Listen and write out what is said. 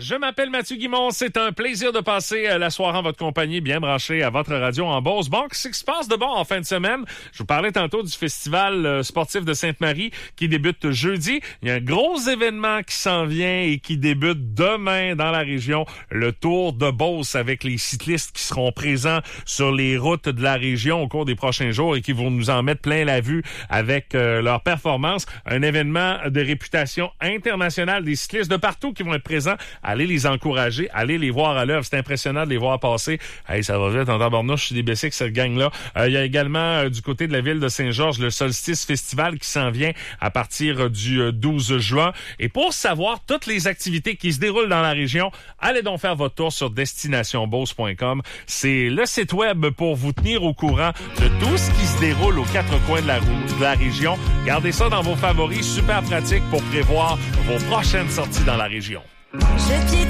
Je m'appelle Mathieu Guimond. C'est un plaisir de passer la soirée en votre compagnie, bien branché à votre radio en Beauce. Bon, qu'est-ce qui se passe de bon en fin de semaine? Je vous parlais tantôt du festival sportif de Sainte-Marie qui débute jeudi. Il y a un gros événement qui s'en vient et qui débute demain dans la région. Le Tour de Beauce avec les cyclistes qui seront présents sur les routes de la région au cours des prochains jours et qui vont nous en mettre plein la vue avec leur performance. Un événement de réputation internationale, des cyclistes de partout qui vont être présents. Allez les encourager, allez les voir à l'œuvre. C'est impressionnant de les voir passer. Hey, ça va vite en tabarnouche, je suis des bessics, cette gang-là. Il y a également du côté de la ville de Saint-Georges le Solstice Festival qui s'en vient à partir du 12 juin. Et pour savoir toutes les activités qui se déroulent dans la région, allez donc faire votre tour sur destinationbeauce.com. C'est le site web pour vous tenir au courant de tout ce qui se déroule aux quatre coins de la région. Gardez ça dans vos favoris, super pratique pour prévoir vos prochaines sorties dans la région.